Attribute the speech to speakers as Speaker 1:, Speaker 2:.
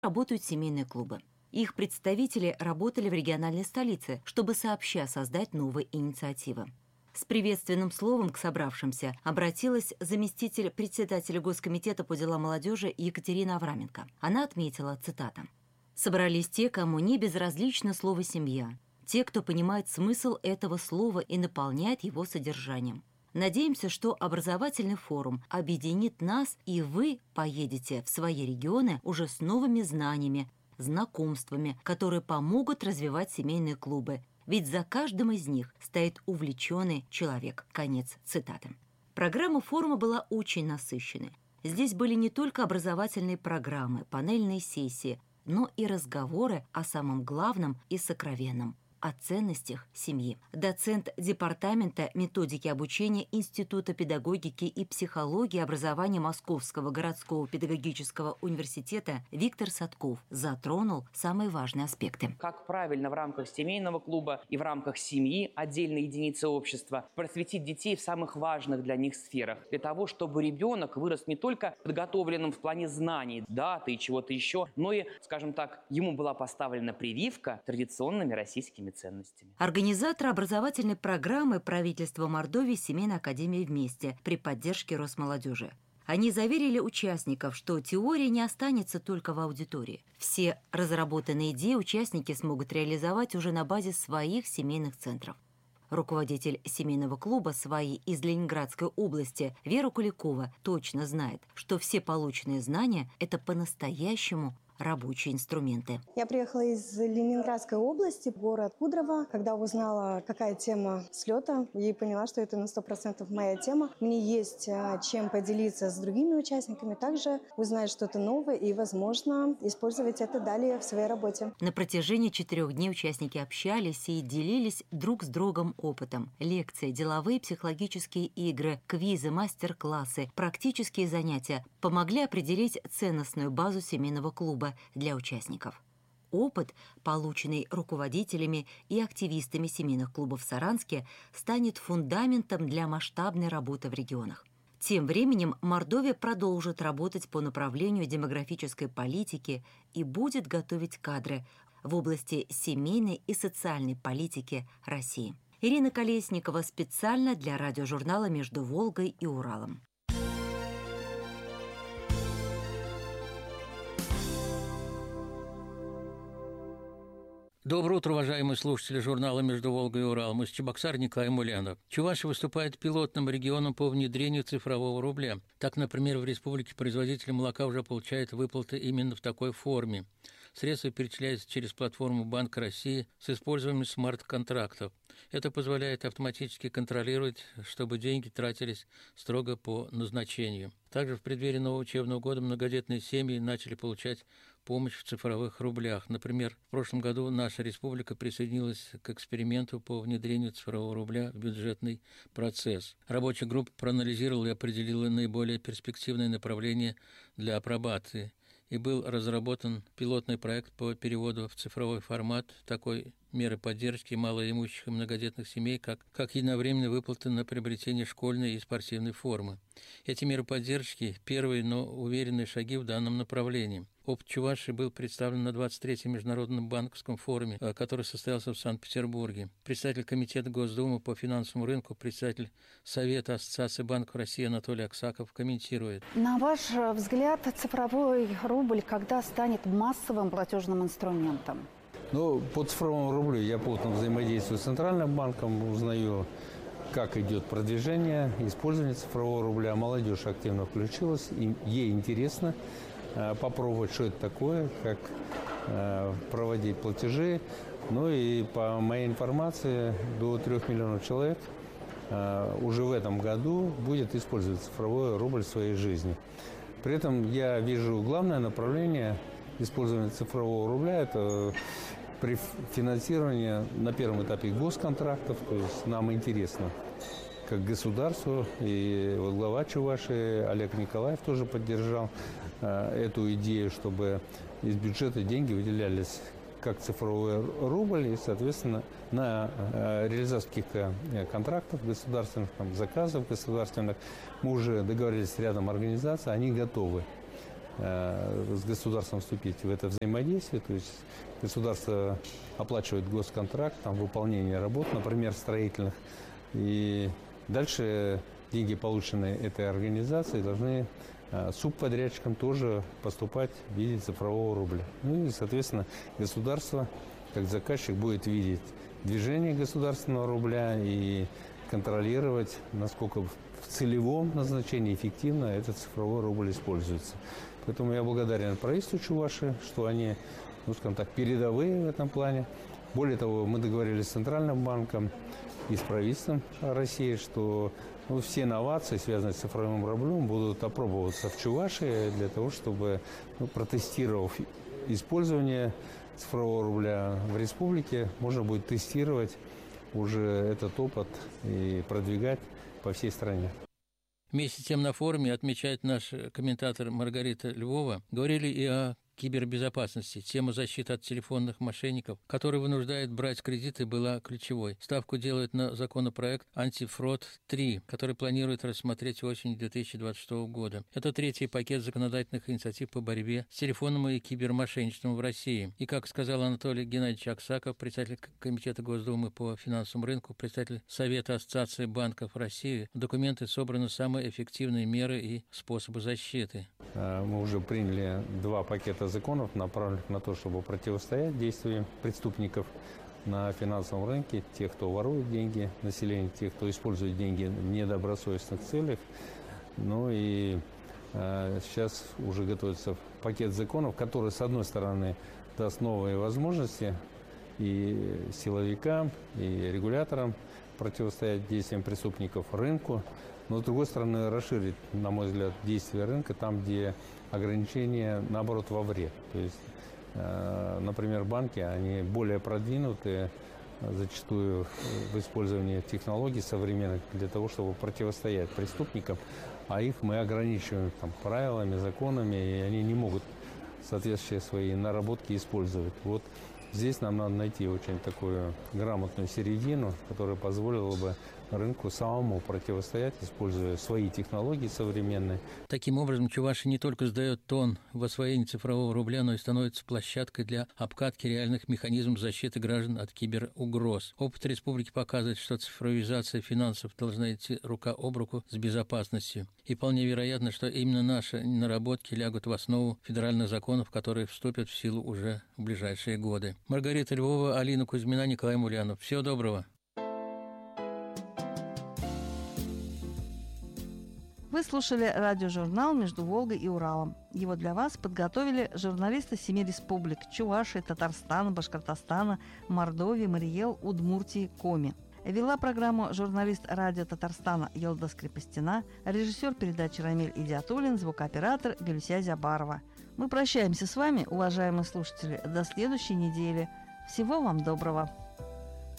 Speaker 1: работают семейные клубы. Их представители работали в региональной столице, чтобы сообща создать новые инициативы. С приветственным словом к собравшимся обратилась заместитель председателя Госкомитета по делам молодежи Екатерина Авраменко. Она отметила, цитата: «Собрались те, кому не безразлично слово «семья», те, кто понимает смысл этого слова и наполняет его содержанием. Надеемся, что образовательный форум объединит нас, и вы поедете в свои регионы уже с новыми знаниями, знакомствами, которые помогут развивать семейные клубы. Ведь за каждым из них стоит увлеченный человек». Конец цитаты. Программа форума была очень насыщенной. Здесь были не только образовательные программы, панельные сессии, но и разговоры о самом главном и сокровенном – о ценностях семьи. Доцент Департамента методики обучения Института педагогики и психологии образования Московского городского педагогического университета Виктор Садков затронул самые важные аспекты.
Speaker 2: Как правильно в рамках семейного клуба и в рамках семьи, отдельной единицы общества, просветить детей в самых важных для них сферах, для того, чтобы ребенок вырос не только подготовленным в плане знаний, даты и чего-то еще, но и, скажем так, ему была поставлена прививка традиционными российскими ценностями.
Speaker 1: Организатор образовательной программы правительства Мордовии «Семейная академия вместе» при поддержке Росмолодежи. Они заверили участников, что теория не останется только в аудитории. Все разработанные идеи участники смогут реализовать уже на базе своих семейных центров. Руководитель семейного клуба «Свои» из Ленинградской области Вера Куликова точно знает, что все полученные знания – это по-настоящему рабочие инструменты.
Speaker 3: Я приехала из Ленинградской области, город Кудрово. Когда узнала, какая тема слета, и поняла, что это на 100% моя тема. Мне есть чем поделиться с другими участниками, также узнать что-то новое и, возможно, использовать это далее в своей работе.
Speaker 1: На протяжении 4 дней участники общались и делились друг с другом опытом. Лекции, деловые психологические игры, квизы, мастер-классы, практические занятия помогли определить ценностную базу семейного клуба для участников. Опыт, полученный руководителями и активистами семейных клубов в Саранске, станет фундаментом для масштабной работы в регионах. Тем временем Мордовия продолжит работать по направлению демографической политики и будет готовить кадры в области семейной и социальной политики России. Ирина Колесникова специально для радиожурнала «Между Волгой и Уралом».
Speaker 4: Доброе утро, уважаемые слушатели журнала «Между Волгой и Уралом». Из Чебоксар Николай Мулянов. Чувашия выступает пилотным регионом по внедрению цифрового рубля. Так, например, в республике производители молока уже получают выплаты именно в такой форме. Средства перечисляются через платформу Банка России с использованием смарт-контрактов. Это позволяет автоматически контролировать, чтобы деньги тратились строго по назначению. Также в преддверии нового учебного года многодетные семьи начали получать помощь в цифровых рублях. Например, в прошлом году наша республика присоединилась к эксперименту по внедрению цифрового рубля в бюджетный процесс. Рабочая группа проанализировала и определила наиболее перспективные направления для апробации. И был разработан пилотный проект по переводу в цифровой формат такой меры поддержки малоимущих и многодетных семей, как единовременные выплаты на приобретение школьной и спортивной формы. Эти меры поддержки – первые, но уверенные шаги в данном направлении. Опыт Чувашии был представлен на 23-м международном банковском форуме, который состоялся в Санкт-Петербурге. Председатель комитета Госдумы по финансовому рынку, председатель Совета Ассоциации банков России Анатолий Аксаков комментирует.
Speaker 5: На ваш взгляд, цифровой рубль когда станет массовым платежным инструментом?
Speaker 6: По цифровому рублю я плотно взаимодействую с Центральным банком, узнаю, как идет продвижение, использование цифрового рубля. Молодежь активно включилась, и ей интересно попробовать, что это такое, как проводить платежи. И по моей информации, до 3 миллионов человек уже в этом году будет использовать цифровой рубль в своей жизни. При этом я вижу главное направление использования цифрового рубля – это при финансировании на первом этапе госконтрактов. То есть нам интересно, как государству, и глава Чувашии Олег Николаев тоже поддержал эту идею, чтобы из бюджета деньги выделялись как цифровой рубль, и, соответственно, на реализацию каких-то контрактов государственных, заказов государственных. Мы уже договорились с рядом организаций, они готовы с государством вступить в это взаимодействие. То есть государство оплачивает госконтракт, там, выполнение работ, например, строительных. И дальше деньги, полученные этой организацией, должны субподрядчикам тоже поступать в виде цифрового рубля. Ну и, соответственно, государство, как заказчик, будет видеть движение государственного рубля и контролировать, насколько в целевом назначении эффективно этот цифровой рубль используется. Поэтому я благодарен правительству Чувашии, что они, ну, скажем так, передовые в этом плане. Более того, мы договорились с Центральным банком и с правительством России, что все новации, связанные с цифровым рублем, будут опробоваться в Чувашии для того, чтобы, протестировав использование цифрового рубля в республике, можно будет тестировать уже этот опыт и продвигать по всей стране.
Speaker 4: Вместе с тем на форуме, отмечает наш комментатор Маргарита Львова, говорили и о кибербезопасности. Тема защиты от телефонных мошенников, который вынуждает брать кредиты, была ключевой. Ставку делают на законопроект «Антифрод-3», который планирует рассмотреть осенью 2026 года. Это третий пакет законодательных инициатив по борьбе с телефонным и кибермошенничеством в России. И, как сказал Анатолий Геннадьевич Аксаков, председатель Комитета Госдумы по финансовому рынку, председатель Совета Ассоциации банков России, в документы собраны самые эффективные меры и способы защиты.
Speaker 6: Мы уже приняли 2 пакета законов, направленных на то, чтобы противостоять действиям преступников на финансовом рынке, тех, кто ворует деньги населения, тех, кто использует деньги в недобросовестных целях. Ну и сейчас уже готовится пакет законов, который, с одной стороны, даст новые возможности и силовикам, и регуляторам противостоять действиям преступников рынку, но, с другой стороны, расширить, на мой взгляд, действия рынка там, где ограничения, наоборот, во вред. То есть, например, банки, они более продвинутые зачастую в использовании технологий современных для того, чтобы противостоять преступникам, а их мы ограничиваем там правилами, законами, и они не могут соответствующие свои наработки использовать. Вот здесь нам надо найти очень такую грамотную середину, которая позволила бы рынку самому противостоять, используя свои технологии современные.
Speaker 4: Таким образом, Чувашия не только сдает тон в освоении цифрового рубля, но и становится площадкой для обкатки реальных механизмов защиты граждан от киберугроз. Опыт республики показывает, что цифровизация финансов должна идти рука об руку с безопасностью. И вполне вероятно, что именно наши наработки лягут в основу федеральных законов, которые вступят в силу уже в ближайшие годы. Маргарита Львова, Алина Кузьмина, Николай Мулянов. Всего доброго.
Speaker 7: Вы слушали радиожурнал «Между Волгой и Уралом». Его для вас подготовили журналисты 7 республик – Чувашии, Татарстана, Башкортостана, Мордовии, Мариэл, Удмуртии, Коми. Вела программу журналист радио Татарстана Йылдыз Крепостина, режиссер передачи Рамиль Идиатуллин, звукооператор Гюлься Зябарова. Мы прощаемся с вами, уважаемые слушатели, до следующей недели. Всего вам доброго!